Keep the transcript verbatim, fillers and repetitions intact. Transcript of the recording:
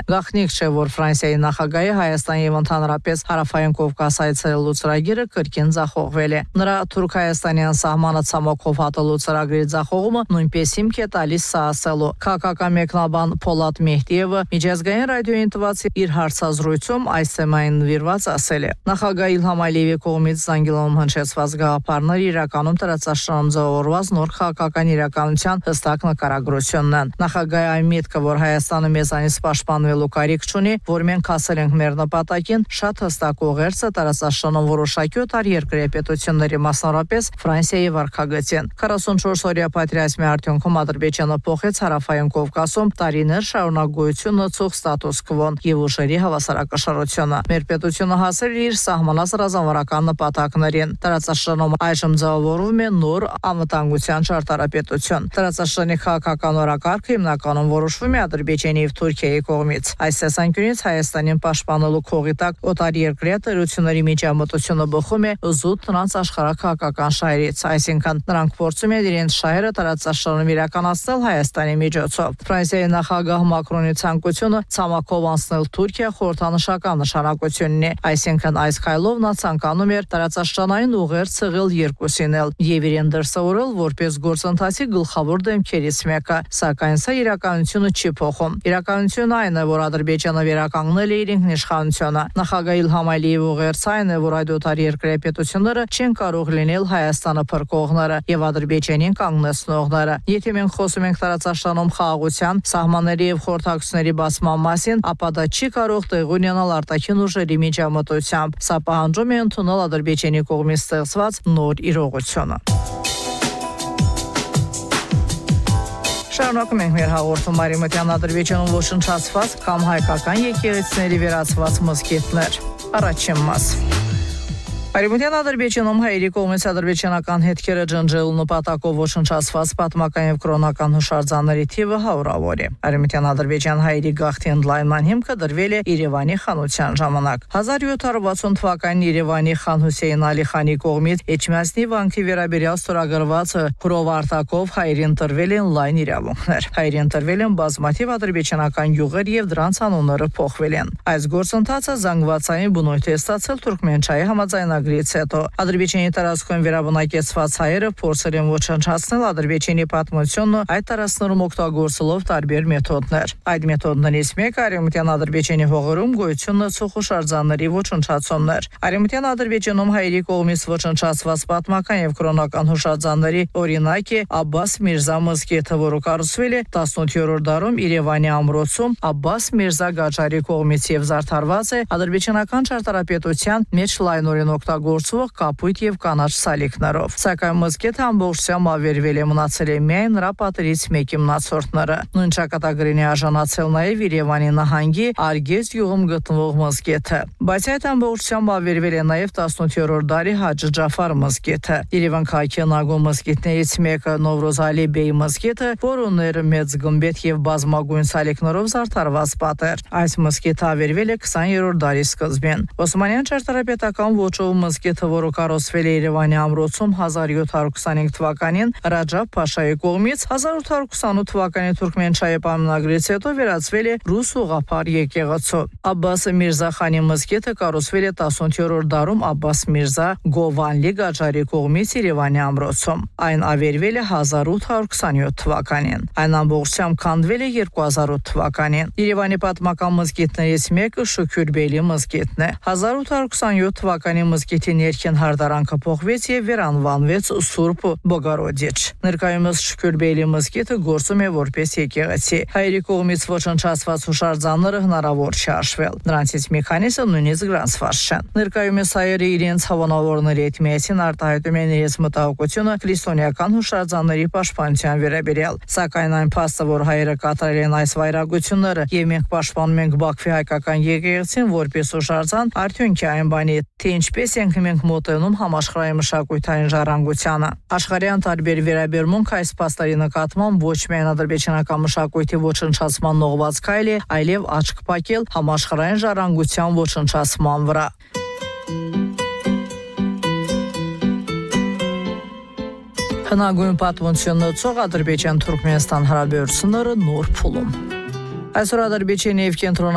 Գաղտնիք չէ, որ Ֆրանսիայի նախագահի Հայաստան եւ ընդհանրապես Հարավային Կովկաս այցելելու ծրագիրը կրկին ձախողվել է։ Նրա թուրք-հայաստանյան սահմանը ցամաքով հատելու ծրագրի ձախողումը նույնպես հիմք է տալիս սա ասելու։ Քաղաքական մեկնաբան Փոլատ Մեհդիևը միջազգային ռադիոյին տված իր հարցազրույցում այս թեմային նվիրված ասել է. Նախագահ Իլհամ Ալիևի կողմից Զանգիլոնում հնչեցված գաղափարները իրականում տարածաշրջանում ձևավորված նոր քաղաքական իրականության հստակ նկարագրությունն են։ Նախագահի այն միտքը, որ Հայաստանը մեզանից պաշտպանվելու կարիք չունի, որ մենք հասել ենք մեր նպատակին, շատ հստակ ուղերձը տարածաշրջանում որոշակյոտ երկրի պետությունների մասնավորապես Ֆրանսիայի վարքագծին։ քառասունչորս օրյա պատերազմի արդյունքում Ադրբեջանը փոխեց Հարավային Կովկասում տարիներ շարունակ գոյություն ունեցող ստատուս քվոն եւ ուժերի հավասարակշռությունը։ Մեր պետությունը հասել է իր սահմանած ռազմավարական նպատակներին։ Տարածաշրջանում այժմ ձևավորվում է նոր անվտանգության ճարտարապետություն։ Տարածաշրջանի քաղաքական օրակարգը հիմնականում որոշվում է Ադրբեջանի եւ Թուրքիայի կողմից։ Այս տեսանկյունից Հայաստանին պաշտպանելու քողի տակ օտարերկրյա տերությունների միջամտությունը բխում է զուտ նրանց աշխարհակաղակական շահերից, այսինքն նրանք փորձում են իրենց շահերը տարածաշրջանում իրականացնել Հայաստանի միջոցով։ Ֆրանսիայի նախագահ Մակրոնի ցանկությունը ցամաքով անցնել Թուրքիա խորհրդանշական նշանակություն ունի, այսինքն այս քայլով նա ցանկանում էր տարածաշրջանային ուղերձ ցեղել երկուսին էլ եւ իրեն դրսեւորել որպես գործընթացի գլխավոր դեմքերից մեկը, սակայն սա իրականությունը չի փոխում։ Իրականությունն այն է, որ Ադրբեջանը վերականգնել է իր ինքնիշխանությունը։ Նախագահ Իլհամ Ալիևի ուղերձը այն է, որ այդ օտարերկրյա պետությունները չեն կարող լինել Հայաստանը փրկողները եւ Ադրբեջանին կանգնեցնողները։ Եթե մենք խոսում ենք տարածաշրջանում խաղաղության, սահմանների եւ խորհրդակցությունների բացման մասին, ապա դա չի կարող տեղի ունենալ արտաքին ուժերի միջամտությամբ։ Սա պահանջում է ընդունել Ադրբեջանի կողմից ստեղծված նոր իրողությունը։ Շարունակում ենք մեր հաղորդումը Արևմտյան Ադրբեջանում ոչնչացված կամ հայկական եկեղեցիների վերածված մզկիթներ։ Առաջին մաս։ Արևմտյան Ադրբեջանում հայերի կողմից ադրբեջանական հետքերը ջնջելու նպատակով ոչնչացված պատմական եւ կրոնական հուշարձանների թիվը հարյուրավոր է։ Արևմտյան Ադրբեջան հայերի գաղթի ընդլայնման հիմքը դրվել է Երևանի խանության ժամանակ։ հազար յոթ հարյուր վաթսուն թվականին Երևանի խան Հուսեյն Ալիխանի կողմից Էջմիածնի վանքի վերաբերյալ ստորագրված հրովարտակով հայերին տրվել են լայն իրավունքներ։ Հայերին տրվել են բազմաթիվ ադրբեջանական յուղեր եւ դրանց անունները փոխվել են։ Այս գործընթացը զանգվածային բնույթ է ստացել Թուրքմենչայի համաձայնագրից հետո։ Ադրբեջանի տարածքում վերաբնակեցված հայերը փորձել են ոչնչացնել ադրբեջանի պատմությունը այդ տարածքներում օգտագործելով տարբեր մեթոդներ։ Այդ մեթոդներից մեկը Արևմտյան Ադրբեջանի հողերում գոյություն ունեցող հուշարձանների ոչնչացումն էր։ Արևմտյան Ադրբեջանում հայերի կողմից ոչնչացված պատմական եւ կրոնական հուշարձանների օրինակ է Աբբաս Միրզա մզկիթը, որը կառուցվել է տասնութերորդ դարում Երևանի ամրոցում Աբբաս Միրզա Գաջարի կողմից եւ զարդարված է ադրբեջանական ճարտարապետության մեջ լայնորեն օգտագործվող կապույտ եւ կանաչ սալիկներով։ Սակայն մզկիթը ամբողջությամբ ավերվել է, մնացել է միայն նրա պատերից մեկի մնացորդները։ Նույն ճակատագրին է արժանացել նաեւ Երևանի նահանգի Արգեզ գյուղում գտնվող մզկիթը։ Բայց այդ ամբողջությամբ ավերվել է նաեւ տասնութերորդ դարի Հաջի Ջաֆար մզկիթը։ Երևան քաղաքի նագու մզկիթներից մեկը Նովրոզ Ալի Բեյ մզկիթը, որը ուներ մեծ գմբեթ եւ բազմագույն սալիկներով զարդարված պատեր։ Այս մզկիթը ավերվել է քսաներորդ դարի սկզբին։ Օսմանյան ճարտարապետական ոճով մզկիթը, որը կառուցվել է Երևանի ամրոցում հազար յոթ հարյուր քսանհինգ թվականին Ռաջաբ Փաշայի կողմից, հազար ութ հարյուր քսանութ թվականի Թուրքմենչայի պայմանագրից հետո վերածվել է ռուս ուղղափառ եկեղեցու։ Աբբաս Միրզա խանի մզկիթը կառուցվել է տասնութերորդ դարում Աբբաս Միրզա Գովանլի Գաջարի կողմից Երևանի ամրոցում։ Այն ավերվել է հազար ութ հարյուր քսանյոթ թվականին։ Այն ամբողջությամբ քանդվել է երկու հազար ութ թվականին։ Երևանի պատմական մզկիթներից մեկը Շուքյուրբելի մզկիթն է։ հազար ութ հարյուր քսանյոթ թվականի մզկիթի ներքին հարդարանքը փոխվեց եւ վերանվանվեց Սուրբ Բոգորոդիչ։ Ներկայումս Շուքյուրբելի մզկիթը գործում է որպես եկեղեցի։ Հայերի կողմից ոչնչացված հուշարձանները հնարավոր չի հաշվել։ Նրանցից մի քանիսը նույնիսկ գրանցված չեն։ Ներկայումս հայերը իրենց հավանավորների հետ միասին արտահայտում են իրենց մտահոգությունը քրիստոնեական հուշարձանների պաշտպանության վերաբերյալ։ Սակայն այն փաստը, որ հայերը կատարել են այս վայրագությունները եւ մենք պաշտպանում ենք Բաքվի հայկական եկեղեցին որպես հուշարձան, արդյունքի այն բանի, թե ինչպես ենք մենք մոտենում համաշխարհային մշակութային ժառանգությանը։ Աշխարհյան տարբեր վերաբերմունք այս փաստերի նկատմամբ ոչ միայն ադրբեջանական մշակույթի ոչնչացման նողված քայլ է, այլև աչք փակել համաշխարհային ժառանգության ոչնչացման վրա։ Հնագույն պատմություն ունեցող Ադրբեջան-Թուրքմենստան հարաբերությունները նոր փուլում։ Այսօր Ադրբեջանի եւ Կենտրոն